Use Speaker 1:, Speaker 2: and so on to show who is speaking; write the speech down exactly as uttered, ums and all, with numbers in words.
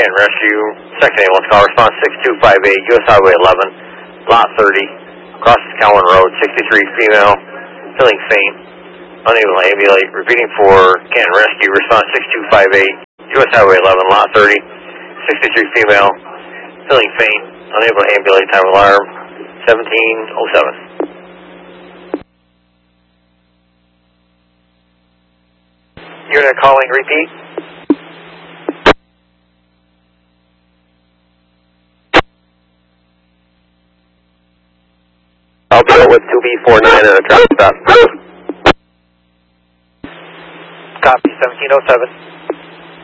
Speaker 1: Canton Rescue, second ambulance call, response six two five eight, U S Highway eleven, lot thirty, across Cowan Road, sixty-three, female, feeling faint, unable to ambulate. Repeating for Canton Rescue, response six two five eight, U S Highway eleven, lot thirty, sixty-three, female, feeling faint, unable to ambulate. Time alarm seventeen oh seven. Unit calling, repeat. I'll deal with two B four nine and a traffic stop. Copy, seventeen oh seven.